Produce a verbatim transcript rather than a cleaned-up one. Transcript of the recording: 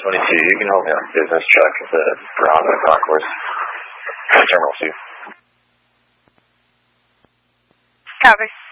twenty-two, you can hold me on business truck at the ground at Concourse. Terminal two. Copy.